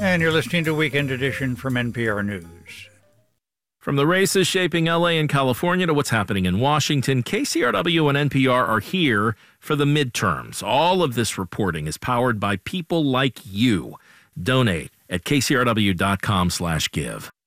And you're listening to Weekend Edition from NPR News. From the races shaping LA and California to what's happening in Washington, KCRW and NPR are here for the midterms. All of this reporting is powered by people like you. Donate at kcrw.com/give.